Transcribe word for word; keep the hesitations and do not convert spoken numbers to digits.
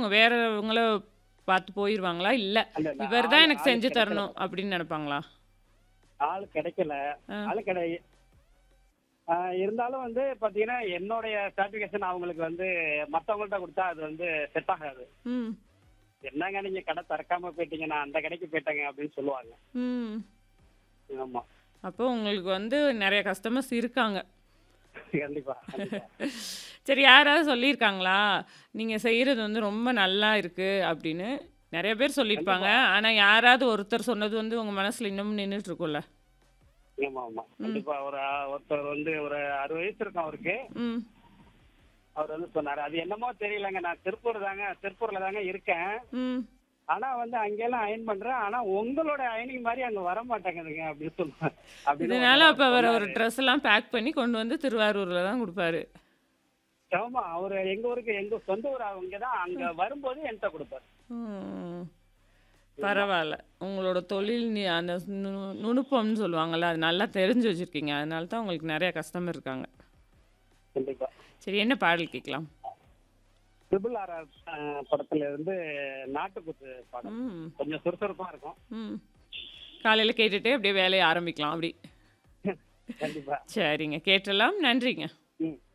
அவங்க வேறவங்கள பார்த்து போயிருவாங்களா? இல்ல, இல்ல, இல்ல. இவர் தான் ஆளு எனக்கு ஆளு செஞ்சு கிடைக்கல தரணும் மேடம். அப்படின்னு நெனைப்பாங்களா? ஆளு கிடைக்கல. ஆ. ஆளு கிடை ஆ இருந்தாலும் வந்து பார்த்தீங்கன்னா, என்னுடைய சாட்டிஸ்ஃபேக்ஷன் அவங்களுக்கு வந்து மத்தவங்கள்ட்ட குடுத்தா அது வந்து செட் ஆகாது. ம். "என்னங்க நீங்க கடை திறக்காம போயிட்டீங்க. நான் அந்த கடைக்கு போயிட்டேங்க" அப்படின்னு சொல்லுவாங்க. ம். ஆமா. அப்போ உங்களுக்கு வந்து நெறைய கஸ்டமர்ஸ் இருக்காங்க. கண்டிப்பா, கண்டிப்பா. சரி, யாராவது சொல்லியிருக்காங்களா? நீங்க செய்றது வந்து ரொம்ப நல்லா இருக்கு அப்படின்னு. நெறைய பேர் சொல்லியிருப்பாங்க. கண்டிப்பா. ஆனா யாராவது ஒருத்தர் சொன்னது வந்து உங்க மனசுல இன்னமும் நின்னுட்டு இருக்கும்ல? ஆமா, ஆமா. ம். கண்டிப்பா. ஒரு அ ஒருத்தர் வந்து ஒரு அறுபது வயசு இருக்கும் அவருக்கு. ம். அவர் வந்து சொன்னாரு. அது என்னமோ தெரியலங்க. நான் திருப்பூர் தாங்க திருப்பூர்ல தாங்க இருக்கேன். ம். ஆனா வந்து அங்கெல்லாம் அயர்ன் பண்றேன். ஆனா உங்களோட அயர்னிங் மாரி அங்க வர மாட்டேங்குதுங்க அப்படின்னு சொன்னாரு. அப்படின்னு ஒரு இதனால தடவ அப்ப அவர் அவரு ஒரு சொன்னாரு. ட்ரெஸ் எல்லாம் பேக் பண்ணி கொண்டு வந்து திருவாரூர்ல தான் குடுப்பாரு. ஆமா. அவரு எங்க ஊருக்கு எங்க சொந்த ஊர் அங்க தான். அங்க ம். வரும்போது என்ட்ட குடுப்பாரு. ம். ஆமா. பரவால்ல. உங்களோட தொழில் நி அந்த நு நுணுப்பம்னு சொல்லுவாங்கல்ல, அது நல்லா தெரிஞ்சு வச்சிருக்கீங்க. அதனால தான் உங்களுக்கு நெறைய கஸ்டமர் இருக்காங்க. கண்டிப்பா. சரி, என்ன பாடல் கேட்கலாம்? ட்ரிபிள் ஆர் அ படத்துல இருந்து நாட்டுக்குத்து பாடல். ம். கொஞ்சம் சுறுசுறுப்பா இருக்கும். ம். காலையில கேட்டுட்டு அப்படியே வேலைய ஆரம்பிக்கலாம் அப்படி. கண்டிப்பா. சரிங்க. கேட்டுறலாம். நன்றிங்க. ம்.